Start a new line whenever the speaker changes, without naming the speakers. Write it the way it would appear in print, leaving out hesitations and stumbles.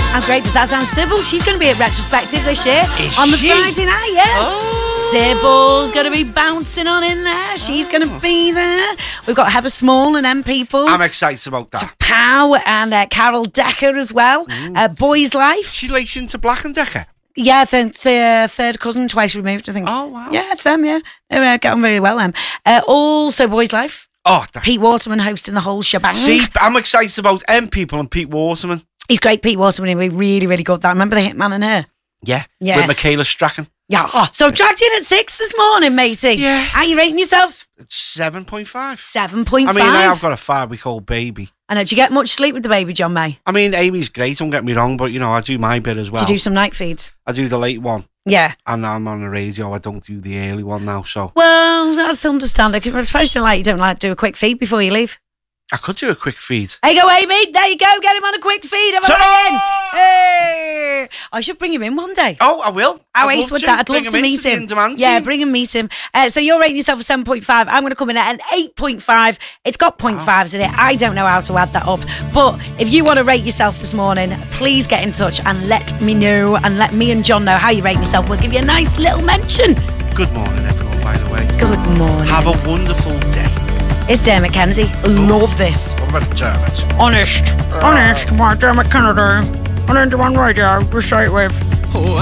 How great does that sound? Sybil, she's going to be at Retrospective this year.
Is
on the
she?
Friday night, yeah.
Oh.
Sybil's going to be bouncing on in there. She's going to be there. We've got Heather Small and them people.
I'm excited about that.
Pow and Carol Decker as well. Boys Life.
She relates into Black and Decker.
Yeah, third cousin, twice removed, I think.
Oh, wow.
Yeah, it's them, yeah. They get on very well, them. Also, Boys Life.
Oh,
Pete Waterman hosting the whole shebang.
See, I'm excited about People and Pete Waterman.
He's great, Pete Waterman. He'll be really, really good. That. Remember the Hitman and Her?
Yeah.
Yeah.
With Michaela Strachan.
Yeah. Oh, so I dragged you in at 6 this morning, matey.
Yeah.
How are you rating yourself?
It's 7.5.
7.5.
I mean, I've got a 5-week-old baby.
And did you get much sleep with the baby, John May?
I mean, Amy's great, don't get me wrong, but, I do my bit as well.
Do you do some night feeds?
I do the late one.
Yeah.
And I'm on the radio. I don't do the early one now, so...
Well, that's understandable, especially you don't like to do a quick feed before you leave.
I could do a quick feed.
There you go, Amy. There you go. Get him on a quick feed. Have a look in. Hey. I should bring him in one day.
Oh, I will.
How ace would that? I'd love to meet him. Yeah, bring him, meet him. So you're rating yourself a 7.5. I'm going to come in at an 8.5. It's got 0.5s in it. I don't know how to add that up. But if you want to rate yourself this morning, please get in touch and let me know, and let me and John know how you rate yourself. We'll give you a nice little mention.
Good morning, everyone, by the way.
Good morning.
Have a wonderful day.
It's Dermot Kennedy. Love this.
What about Dermot?
Honest, my Dermot Kennedy. On 1 Radio, we say it with.